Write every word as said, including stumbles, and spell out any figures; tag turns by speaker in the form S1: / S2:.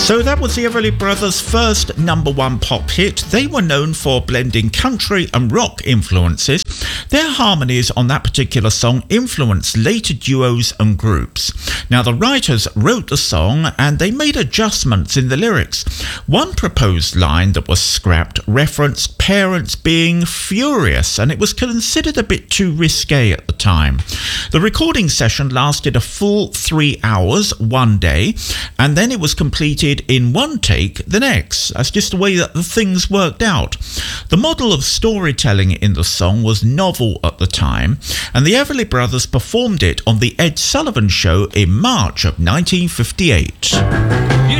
S1: So that was the Everly Brothers' first number one pop hit. They were known for blending country and rock influences. Their harmonies on that particular song influenced later duos and groups. Now, the writers wrote the song and they made adjustments in the lyrics. One proposed line that was scrapped referenced parents being furious, and it was considered a bit too risque at the time. The recording session lasted a full three hours one day, and then it was completed in one take the next. That's just the way that the things worked out. The model of storytelling in the song was novel at the time, and the Everly Brothers performed it on the Ed Sullivan Show in March of nineteen fifty-eight.